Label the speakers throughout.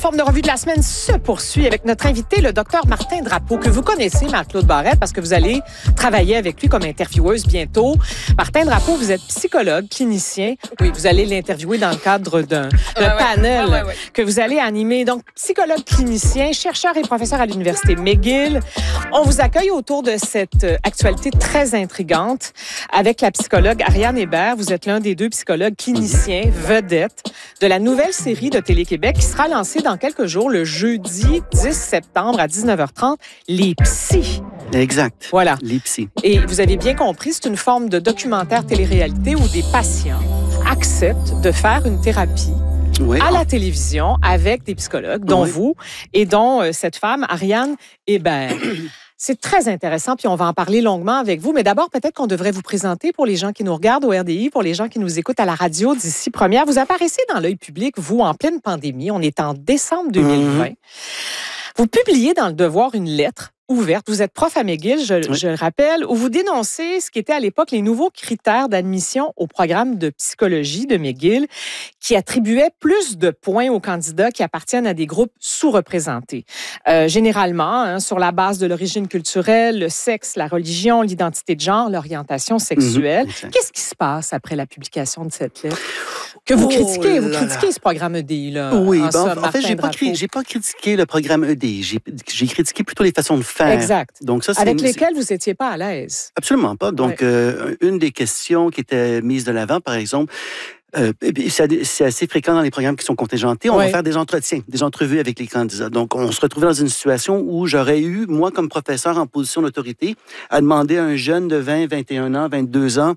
Speaker 1: forme de revue de la semaine se poursuit avec notre invité, le docteur Martin Drapeau, que vous connaissez, Marc-Claude Barrette, parce que vous allez travailler avec lui comme intervieweuse bientôt. Martin Drapeau, vous êtes psychologue, clinicien. Oui, vous allez l'interviewer dans le cadre d'un panel que vous allez animer. Donc, psychologue, clinicien, chercheur et professeur à l'Université McGill. On vous accueille autour de cette actualité très intrigante avec la psychologue Ariane Hébert. Vous êtes l'un des deux psychologues cliniciens vedettes de la nouvelle série de Télé-Québec qui sera lancée dans quelques jours, le jeudi 10 septembre à 19h30, Les Psys.
Speaker 2: Exact.
Speaker 1: Voilà.
Speaker 2: Les Psys.
Speaker 1: Et vous avez bien compris, c'est une forme de documentaire télé-réalité où des patients acceptent de faire une thérapie à la télévision avec des psychologues, dont vous et dont cette femme, Ariane Hébert. C'est très intéressant, puis on va en parler longuement avec vous. Mais d'abord, peut-être qu'on devrait vous présenter pour les gens qui nous regardent au RDI, pour les gens qui nous écoutent à la radio d'ici première. Vous apparaissez dans l'œil public, vous, en pleine pandémie. On est en décembre 2020. Vous publiez dans Le Devoir une lettre ouverte. Vous êtes prof à McGill, je le rappelle, où vous dénoncez ce qui était à l'époque les nouveaux critères d'admission au programme de psychologie de McGill qui attribuaient plus de points aux candidats qui appartiennent à des groupes sous-représentés. Généralement, sur la base de l'origine culturelle, le sexe, la religion, l'identité de genre, l'orientation sexuelle. Qu'est-ce qui se passe après la publication de cette lettre? Que vous critiquez, vous critiquez ce programme EDI, là.
Speaker 2: Oui, en fait, j'ai pas critiqué le programme EDI. J'ai critiqué plutôt les façons de faire.
Speaker 1: Exact.
Speaker 2: Donc, ça,
Speaker 1: avec lesquelles vous n'étiez pas à l'aise.
Speaker 2: Absolument pas. Donc, une des questions qui était mise de l'avant, par exemple, c'est assez fréquent dans les programmes qui sont contingentés. On va faire des entretiens, des entrevues avec les candidats. Donc, on se retrouvait dans une situation où j'aurais eu, moi, comme professeur en position d'autorité, à demander à un jeune de 20, 21 ans, 22 ans,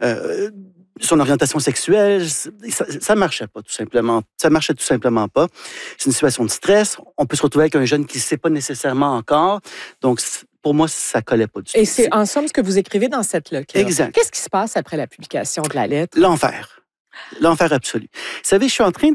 Speaker 2: son orientation sexuelle, ça marchait pas, tout simplement. Ça marchait tout simplement pas. C'est une situation de stress. On peut se retrouver avec un jeune qui ne sait pas nécessairement encore. Donc, pour moi, ça collait pas du tout.
Speaker 1: Et c'est en somme ce que vous écrivez dans cette lettre-là.
Speaker 2: Exact.
Speaker 1: Qu'est-ce qui se passe après la publication de la lettre?
Speaker 2: L'enfer. L'enfer absolu. Vous savez, je suis en train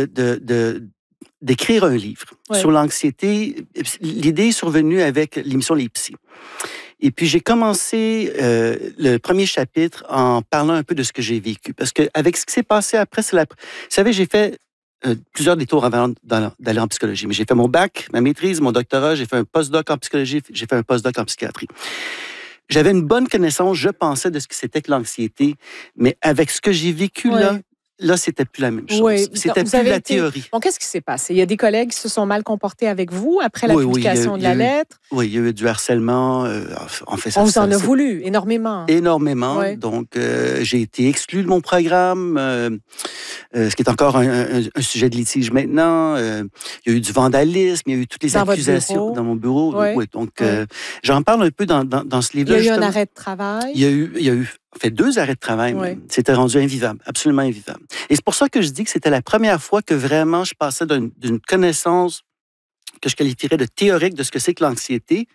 Speaker 2: d'écrire un livre sur l'anxiété. L'idée est survenue avec l'émission Les Psys. Et puis, j'ai commencé le premier chapitre en parlant un peu de ce que j'ai vécu. Parce qu'avec ce qui s'est passé après, vous savez, j'ai fait plusieurs détours avant d'aller en psychologie. Mais j'ai fait mon bac, ma maîtrise, mon doctorat, j'ai fait un post-doc en psychologie, j'ai fait un post-doc en psychiatrie. J'avais une bonne connaissance, je pensais, de ce que c'était que l'anxiété. Mais avec ce que j'ai vécu là, c'était plus la même chose.
Speaker 1: Oui.
Speaker 2: C'était plus la théorie.
Speaker 1: Bon, qu'est-ce qui s'est passé? Il y a des collègues qui se sont mal comportés avec vous après la publication de la lettre?
Speaker 2: Oui, il y a eu du harcèlement. En fait,
Speaker 1: on vous en a voulu énormément.
Speaker 2: Énormément. Oui. Donc, j'ai été exclu de mon programme, ce qui est encore un sujet de litige maintenant. Il y a eu du vandalisme, il y a eu toutes les accusations dans mon bureau. Oui. Donc, j'en parle un peu dans ce livre-là.
Speaker 1: Il y a eu un arrêt de travail?
Speaker 2: Il y a eu en fait 2 arrêts de travail. C'était rendu invivable, absolument invivable. Et c'est pour ça que je dis que c'était la première fois que vraiment je passais d'une connaissance que je qualifierais de théorique de ce que c'est que l'anxiété.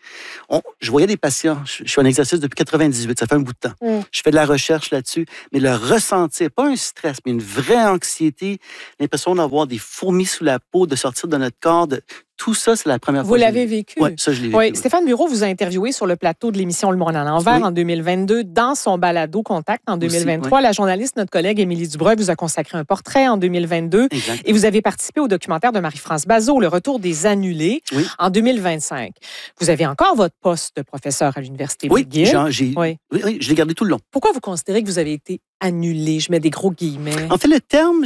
Speaker 2: Je voyais des patients, je suis en exercice depuis 98, ça fait un bout de temps. Je fais de la recherche là-dessus, mais le ressentir, pas un stress, mais une vraie anxiété, l'impression d'avoir des fourmis sous la peau, de sortir de notre corps, tout ça, c'est la première fois.
Speaker 1: Vous l'avez vécu?
Speaker 2: Oui, ça, je l'ai vécu.
Speaker 1: Oui. Stéphane Bureau vous a interviewé sur le plateau de l'émission Le Monde à l'envers en 2022. Dans son balado Contact en 2023, la journaliste, notre collègue Émilie Dubreuil, vous a consacré un portrait en 2022.
Speaker 2: Exact.
Speaker 1: Et vous avez participé au documentaire de Marie-France Bazot, Le Retour des annulés, en 2025. Vous avez encore votre poste de professeur à l'Université McGill.
Speaker 2: Oui, je l'ai gardé tout le long.
Speaker 1: Pourquoi vous considérez que vous avez été annulé? Je mets des gros guillemets.
Speaker 2: En fait, le terme,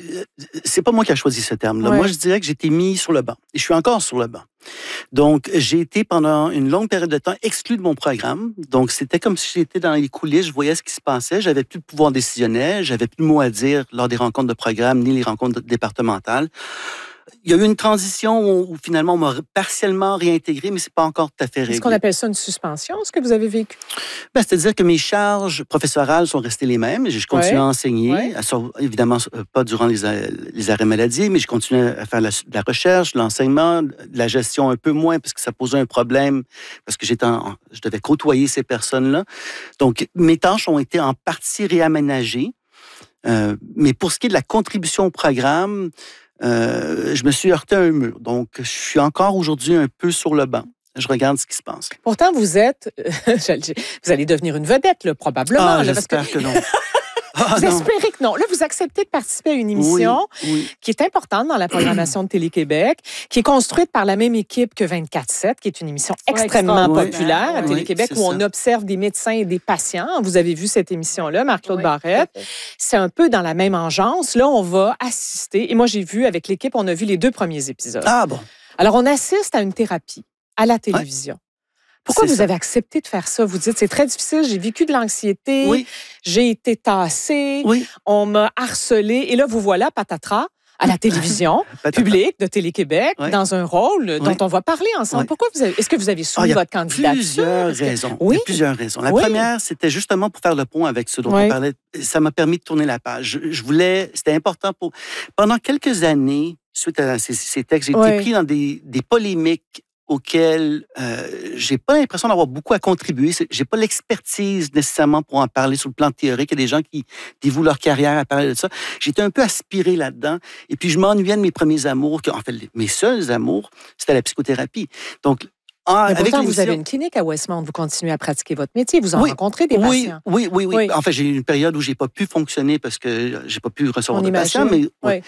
Speaker 2: c'est pas moi qui ai choisi ce terme-là. Moi, je dirais que j'ai été mis sur le banc. Et je suis encore sur le banc. Donc, j'ai été pendant une longue période de temps exclu de mon programme. Donc, c'était comme si j'étais dans les coulisses, je voyais ce qui se passait. J'avais plus de pouvoir décisionnel, j'avais plus de mots à dire lors des rencontres de programme ni les rencontres départementales. Il y a eu une transition où finalement, on m'a partiellement réintégré, mais c'est pas encore tout à fait réglé.
Speaker 1: Est-ce qu'on appelle ça une suspension, ce que vous avez vécu?
Speaker 2: C'est-à-dire que mes charges professorales sont restées les mêmes. Je continue à enseigner, évidemment pas durant les arrêts maladie, mais je continue à faire de la recherche, de l'enseignement, de la gestion un peu moins, parce que ça posait un problème, parce que je devais côtoyer ces personnes-là. Donc, mes tâches ont été en partie réaménagées. Mais pour ce qui est de la contribution au programme, je me suis heurté à un mur. Donc, je suis encore aujourd'hui un peu sur le banc. Je regarde ce qui se passe.
Speaker 1: Pourtant, vous allez devenir une vedette, là, probablement.
Speaker 2: J'espère que non.
Speaker 1: Vous espérez que non. Là, vous acceptez de participer à une émission qui est importante dans la programmation de Télé-Québec, qui est construite par la même équipe que 24/7, qui est une émission extrêmement populaire à Télé-Québec, où on observe des médecins et des patients. Vous avez vu cette émission-là, Marc-Claude Barrette. C'est un peu dans la même engeance. Là, on va assister. Et moi, j'ai vu avec l'équipe, on a vu les 2 premiers épisodes.
Speaker 2: Ah bon?
Speaker 1: Alors, on assiste à une thérapie à la télévision. Pourquoi vous avez accepté de faire ça? Vous dites, c'est très difficile, j'ai vécu de l'anxiété, j'ai été tassée, on m'a harcelée. Et là, vous voilà, patatras, à la télévision publique de Télé-Québec, dans un rôle dont on va parler ensemble. Pourquoi est-ce que vous avez soumis votre candidature?
Speaker 2: Plusieurs raisons. Il y a plusieurs raisons. La première, c'était justement pour faire le pont avec ce dont on parlait. Ça m'a permis de tourner la page. C'était important pendant quelques années, suite à ces textes, j'ai été pris dans des polémiques auxquels j'ai pas l'impression d'avoir beaucoup à contribuer. J'ai pas l'expertise nécessairement pour en parler sur le plan théorique. Il y a des gens qui dévouent leur carrière à parler de ça. J'étais un peu aspiré là-dedans. Et puis, je m'ennuyais de mes premiers amours. En fait, mes seuls amours, c'était la psychothérapie. Donc,
Speaker 1: pourtant, vous avez une clinique à Westmount. Vous continuez à pratiquer votre métier. Vous en rencontrez des patients.
Speaker 2: Oui. En fait, j'ai eu une période où j'ai pas pu fonctionner parce que j'ai pas pu recevoir de patients. Mais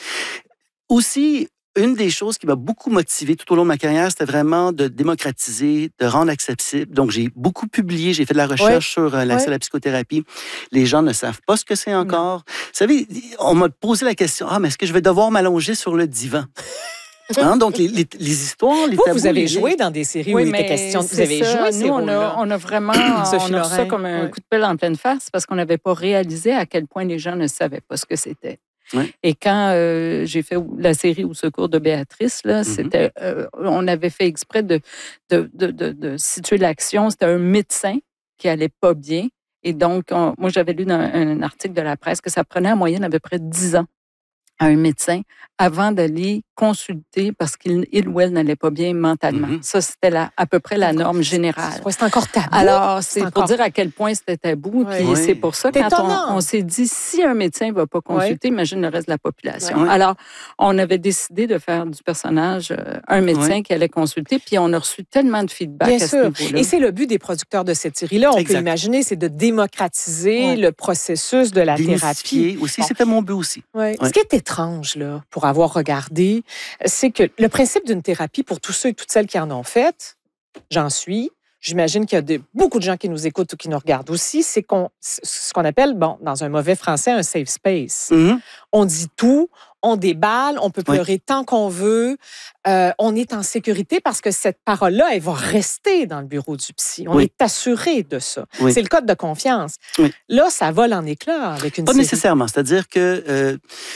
Speaker 2: aussi, une des choses qui m'a beaucoup motivé tout au long de ma carrière, c'était vraiment de démocratiser, de rendre accessible. Donc, j'ai beaucoup publié, j'ai fait de la recherche sur l'accès à la psychothérapie. Les gens ne savent pas ce que c'est encore. Vous savez, on m'a posé la question, mais est-ce que je vais devoir m'allonger sur le divan? Donc, les histoires, les tabous...
Speaker 1: Vous avez joué dans des séries où il était question... Vous avez joué ces rôles-là.
Speaker 3: On a vraiment... on a reçu ça comme un coup de pelle en pleine face parce qu'on n'avait pas réalisé à quel point les gens ne savaient pas ce que c'était. Et quand j'ai fait la série Au secours de Béatrice, là, c'était, on avait fait exprès de situer l'action. C'était un médecin qui allait pas bien. Et donc, moi, j'avais lu dans un article de la presse que ça prenait en moyenne à peu près 10 ans à un médecin avant d'aller consulter parce qu'il ou elle n'allait pas bien mentalement. Ça, c'était à peu près la norme générale.
Speaker 1: C'est encore tabou.
Speaker 3: Alors, c'est pour dire à quel point c'était tabou. Puis c'est pour ça, quand on s'est dit, si un médecin ne va pas consulter, imagine le reste de la population. Alors, on avait décidé de faire du personnage un médecin qui allait consulter, puis on a reçu tellement de feedback à ce niveau-là.
Speaker 1: Et c'est le but des producteurs de cette série-là, on peut imaginer, c'est de démocratiser le processus de la thérapie.
Speaker 2: Aussi, c'était mon but aussi.
Speaker 1: Ce qui est étrange, là, pour avoir regardé, c'est que le principe d'une thérapie, pour tous ceux et toutes celles qui en ont fait, j'en suis, j'imagine qu'il y a beaucoup de gens qui nous écoutent ou qui nous regardent aussi, c'est ce qu'on appelle, dans un mauvais français, un safe space. On dit tout, on déballe, on peut pleurer tant qu'on veut, on est en sécurité parce que cette parole-là, elle va rester dans le bureau du psy. On est assuré de ça. C'est le code de confiance. Là, ça vole en éclats avec une série.
Speaker 2: Pas nécessairement. C'est-à-dire que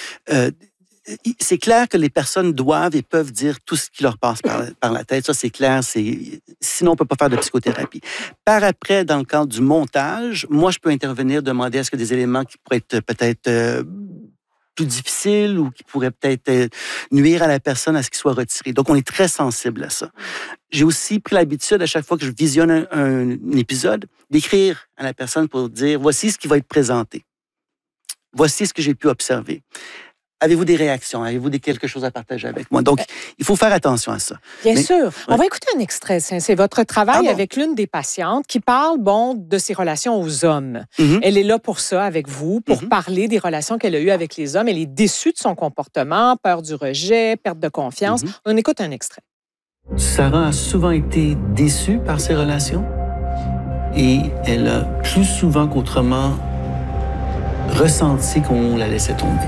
Speaker 2: c'est clair que les personnes doivent et peuvent dire tout ce qui leur passe par la tête. Ça, c'est clair. Sinon, on ne peut pas faire de psychothérapie. Par après, dans le cadre du montage, moi, je peux intervenir, demander à ce que des éléments qui pourraient être peut-être plus difficiles ou qui pourraient peut-être nuire à la personne à ce qu'ils soient retirés. Donc, on est très sensible à ça. J'ai aussi pris l'habitude, à chaque fois que je visionne un épisode, d'écrire à la personne pour dire, voici ce qui va être présenté. Voici ce que j'ai pu observer. Avez-vous des réactions? Avez-vous quelque chose à partager avec moi? Donc, il faut faire attention à ça.
Speaker 1: Bien sûr. On va écouter un extrait. C'est votre travail avec l'une des patientes qui parle, de ses relations aux hommes. Elle est là pour ça, avec vous, pour parler des relations qu'elle a eues avec les hommes. Elle est déçue de son comportement, peur du rejet, perte de confiance. On écoute un extrait.
Speaker 2: Sarah a souvent été déçue par ses relations et elle a plus souvent qu'autrement ressenti qu'on la laissait tomber.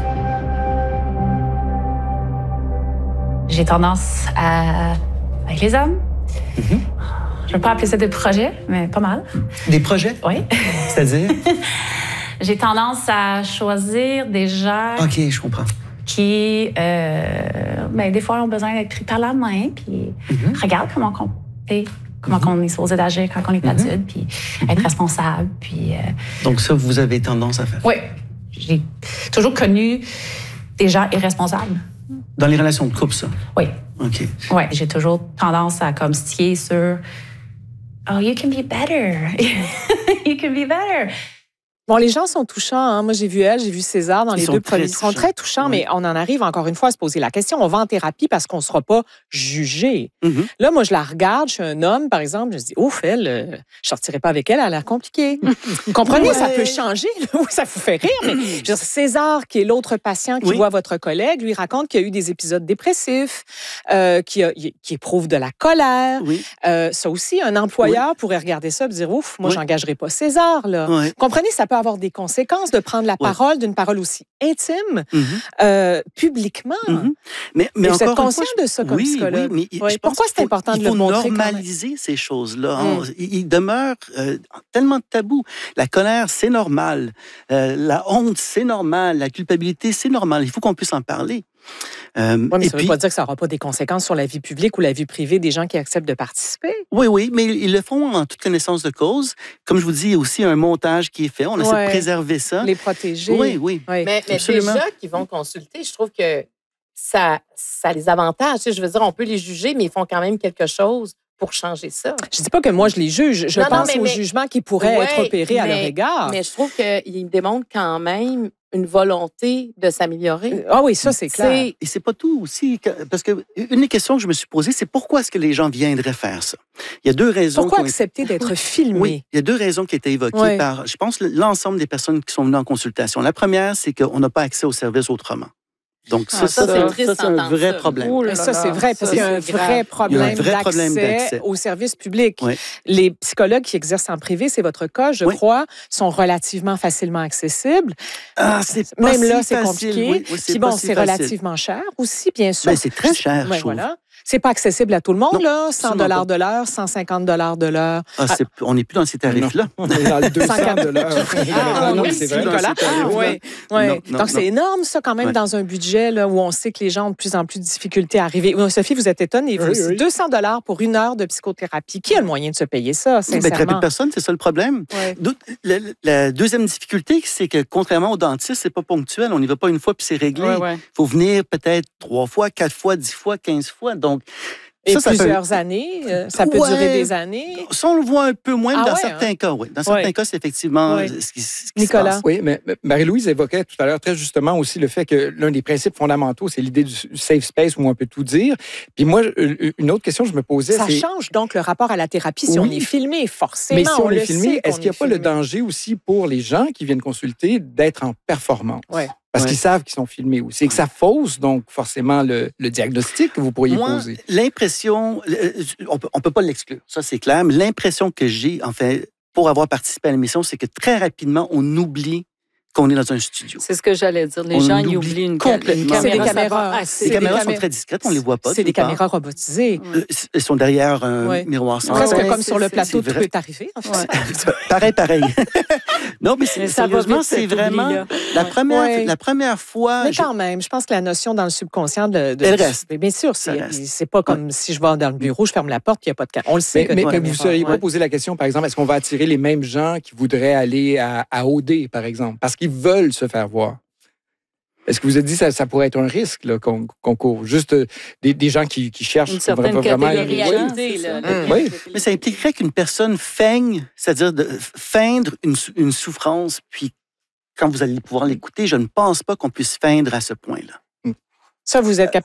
Speaker 4: J'ai tendance avec les hommes. Je ne veux pas appeler ça des projets, mais pas mal.
Speaker 2: Des projets?
Speaker 4: Oui.
Speaker 2: C'est-à-dire?
Speaker 4: J'ai tendance à choisir des gens...
Speaker 2: OK, je comprends.
Speaker 4: Qui, des fois, ont besoin d'être pris par la main, puis regarde comment on est supposé d'agir quand on est adulte, puis être responsable, puis...
Speaker 2: Donc ça, vous avez tendance à faire?
Speaker 4: Oui. J'ai toujours connu des gens irresponsables.
Speaker 2: Dans les relations de couple, ça?
Speaker 4: Oui.
Speaker 2: OK.
Speaker 4: Oui, j'ai toujours tendance à stier sur « Oh, you can be better. You can be better. »
Speaker 1: Bon, les gens sont touchants. Hein. Moi, j'ai vu elle, j'ai vu César dans les deux premiers. Ils sont très touchants, mais on en arrive encore une fois à se poser la question. On va en thérapie parce qu'on ne sera pas jugé. Là, moi, je la regarde, je suis un homme, par exemple, je me dis, ouf, elle, je ne sortirai pas avec elle, elle a l'air compliquée. Vous comprenez, ça peut changer. Ça vous fait rire, mais je veux dire, César, qui est l'autre patient qui voit votre collègue, lui raconte qu'il y a eu des épisodes dépressifs, qui éprouve de la colère. Ça aussi, un employeur pourrait regarder ça et dire, ouf, moi, j'engagerai pas César. Là. Vous comprenez, ça peut avoir des conséquences de prendre la parole d'une parole aussi intime publiquement.
Speaker 2: Mais
Speaker 1: vous êtes conscient de ça comme psychologue? Pourquoi c'est important de le montrer?
Speaker 2: Il faut normaliser ces choses-là. Il demeure tellement tabou. La colère, c'est normal. La honte, c'est normal. La culpabilité, c'est normal. Il faut qu'on puisse en parler.
Speaker 1: Mais ça ne veut pas dire que ça n'aura pas des conséquences sur la vie publique ou la vie privée des gens qui acceptent de participer.
Speaker 2: Oui, mais ils le font en toute connaissance de cause. Comme je vous dis, il y a aussi un montage qui est fait. On essaie de préserver ça.
Speaker 1: Les protéger.
Speaker 2: Oui.
Speaker 5: Mais déjà qu'ils vont consulter, je trouve que ça les avantage. Je veux dire, on peut les juger, mais ils font quand même quelque chose pour changer ça.
Speaker 1: Je ne dis pas que moi, je les juge. Je pense au jugement qui pourrait être opéré à leur égard.
Speaker 5: Mais je trouve qu'ils démontrent quand même une volonté de s'améliorer.
Speaker 1: Ah oui, ça, c'est clair.
Speaker 2: Et c'est pas tout aussi. Parce que une des questions que je me suis posée, c'est pourquoi est-ce que les gens viendraient faire ça? Il y a deux raisons.
Speaker 1: Pourquoi accepter d'être filmé?
Speaker 2: Oui, il y a deux raisons qui étaient évoquées par, je pense, l'ensemble des personnes qui sont venues en consultation. La première, c'est qu'on n'a pas accès aux services autrement. Donc, ça c'est un vrai problème.
Speaker 1: Ça, c'est vrai, parce qu'il y a un vrai problème d'accès aux services publics. Les psychologues qui exercent en privé, c'est votre cas, je crois, sont relativement facilement accessibles. Même là, c'est compliqué. Puis bon, c'est relativement cher aussi, bien sûr.
Speaker 2: C'est très cher, je trouve.
Speaker 1: C'est pas accessible à tout le monde, là. 100 $ de l'heure, 150 $ de l'heure.
Speaker 2: On n'est plus dans ces tarifs-là.
Speaker 6: On est dans le 200 $.
Speaker 1: Oui, c'est vrai. Donc, c'est énorme, ça, quand même, dans un budget là, où on sait que les gens ont de plus en plus de difficultés à arriver. Sophie, vous êtes étonnée. Oui. 200 $ pour 1 heure de psychothérapie. Qui a le moyen de se payer ça, sincèrement?
Speaker 2: Très peu de personnes, c'est ça le problème. La deuxième difficulté, c'est que, contrairement au dentiste, c'est pas ponctuel. On n'y va pas une fois puis c'est réglé. Il faut venir peut-être 3 fois, 4 fois, 10 fois, 15 fois. Donc,
Speaker 1: plusieurs années, ça peut durer des années.
Speaker 2: Ça, on le voit un peu moins dans certains cas, oui. Dans certains cas, c'est effectivement ce qui
Speaker 1: Nicolas.
Speaker 2: se passe.
Speaker 6: Oui, mais Marie-Louise évoquait tout à l'heure très justement aussi le fait que l'un des principes fondamentaux, c'est l'idée du safe space où on peut tout dire. Puis moi, une autre question que je me posais,
Speaker 1: c'est... Ça change donc le rapport à la thérapie si on est filmé, forcément.
Speaker 6: Mais si on est filmé, est-ce qu'il n'y a pas le danger aussi pour les gens qui viennent consulter d'être en performance? Parce qu'ils savent qu'ils sont filmés aussi. Et que ça fausse, donc, forcément, le diagnostic que vous pourriez poser.
Speaker 2: L'impression, on peut pas l'exclure, ça c'est clair, mais l'impression que j'ai, en fait, pour avoir participé à l'émission, c'est que très rapidement, on oublie qu'on est dans un studio.
Speaker 3: C'est ce que j'allais dire. Les gens y oublient une caméra.
Speaker 1: C'est des caméras.
Speaker 2: Les caméras sont très discrètes, on ne les voit pas.
Speaker 1: C'est des caméras robotisées.
Speaker 2: Elles sont derrière un miroir sans
Speaker 1: presque comme sur le plateau, tout peut arriver. En fait.
Speaker 2: Pareil. Non, mais sérieusement, c'est vraiment la première fois...
Speaker 1: Mais quand même, je pense que la notion dans le subconscient
Speaker 2: elle reste.
Speaker 1: Bien sûr, c'est pas comme si je vais dans le bureau, je ferme la porte, il n'y a pas de caméra. On le sait.
Speaker 6: Mais vous ne seriez pas posé la question, par exemple, est-ce qu'on va attirer les mêmes gens qui voudraient aller à OD, par exemple? Parce qu'ils veulent se faire voir. Est-ce que vous avez dit que ça pourrait être un risque là, qu'on court? Juste des gens qui cherchent
Speaker 3: une certaine catégorie.
Speaker 2: Oui. Mais ça impliquerait qu'une personne feigne, c'est-à-dire de feindre une souffrance, puis quand vous allez pouvoir l'écouter, je ne pense pas qu'on puisse feindre à ce point-là.
Speaker 1: Ça, vous êtes capable